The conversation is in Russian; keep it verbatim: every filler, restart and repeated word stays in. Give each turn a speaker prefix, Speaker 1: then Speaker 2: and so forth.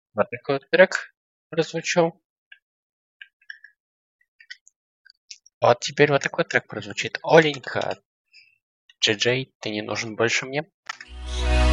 Speaker 1: Вот такой вот трек прозвучал. Вот теперь вот такой трек прозвучит. Оленька, Джей Джей, ты не нужен больше мне.